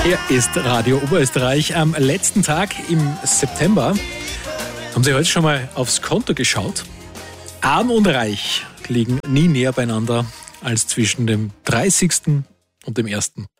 Hier ist Radio Oberösterreich am letzten Tag im September. Haben Sie heute schon mal aufs Konto geschaut? Arm und Reich liegen nie näher beieinander als zwischen dem 30. und dem 1.